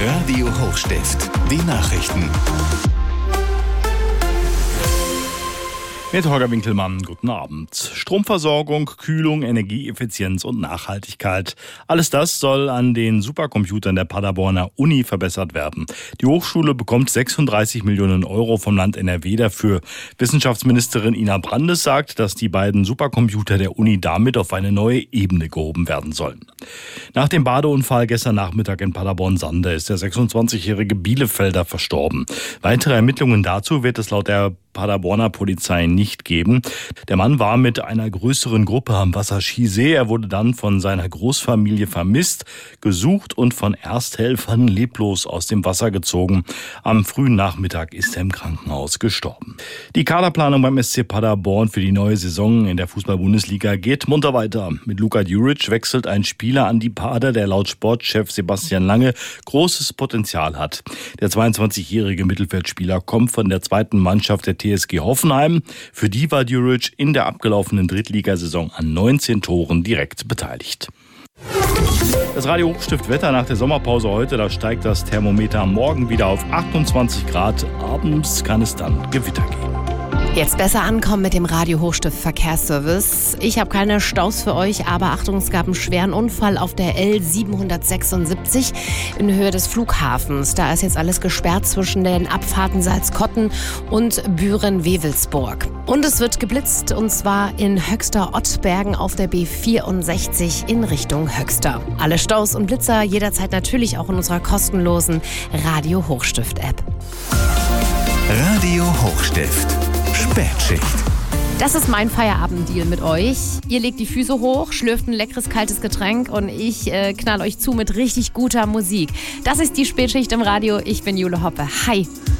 Radio Hochstift, die Nachrichten. Mit Holger Winkelmann, guten Abend. Stromversorgung, Kühlung, Energieeffizienz und Nachhaltigkeit. Alles das soll an den Supercomputern der Paderborner Uni verbessert werden. Die Hochschule bekommt 36 Millionen Euro vom Land NRW dafür. Wissenschaftsministerin Ina Brandes sagt, dass die beiden Supercomputer der Uni damit auf eine neue Ebene gehoben werden sollen. Nach dem Badeunfall gestern Nachmittag in Paderborn-Sande ist der 26-jährige Bielefelder verstorben. Weitere Ermittlungen dazu wird es laut der Paderborner Polizei nicht geben. Der Mann war mit einer größeren Gruppe am Wasserskisee. Er wurde dann von seiner Großfamilie vermisst, gesucht und von Ersthelfern leblos aus dem Wasser gezogen. Am frühen Nachmittag ist er im Krankenhaus gestorben. Die Kaderplanung beim SC Paderborn für die neue Saison in der Fußball-Bundesliga geht munter weiter. Mit Luka Djuric wechselt ein Spieler an die Pader, der laut Sportchef Sebastian Lange großes Potenzial hat. Der 22-jährige Mittelfeldspieler kommt von der zweiten Mannschaft der TSG Hoffenheim. Für die war Djuric in der abgelaufenen Drittligasaison an 19 Toren direkt beteiligt. Das Radio Hochstift Wetter nach der Sommerpause heute, da steigt das Thermometer am Morgen wieder auf 28 Grad. Abends kann es dann Gewitter geben. Jetzt besser ankommen mit dem Radio Hochstift Verkehrsservice. Ich habe keine Staus für euch, aber Achtung, es gab einen schweren Unfall auf der L776 in Höhe des Flughafens. Da ist jetzt alles gesperrt zwischen den Abfahrten Salzkotten und Büren-Wewelsburg. Und es wird geblitzt, und zwar in Höxter-Ottbergen auf der B64 in Richtung Höxter. Alle Staus und Blitzer jederzeit natürlich auch in unserer kostenlosen Radio Hochstift-App. Radio Hochstift. Spätschicht. Das ist mein Feierabenddeal mit euch. Ihr legt die Füße hoch, schlürft ein leckeres, kaltes Getränk und ich knall euch zu mit richtig guter Musik. Das ist die Spätschicht im Radio. Ich bin Jule Hoppe. Hi.